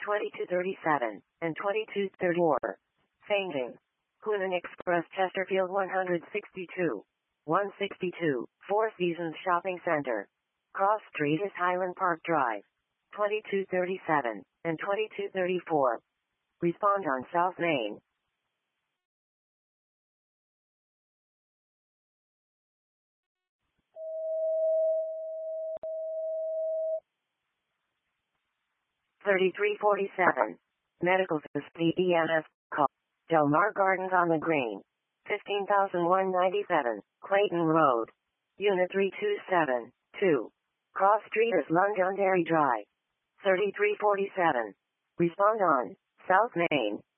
2237, and 2234. Fainting. Quinlan Express Chesterfield 162. 162, Four Seasons Shopping Center. Cross Street is Highland Park Drive. 2237, and 2234. Respond on South Main. $33.47. Medical Facility EMS call. Del Mar Gardens on the Green. 15,197, Clayton Road. Unit 327, 2. Cross Street is Londonderry Drive. 3347. Respond on South Main.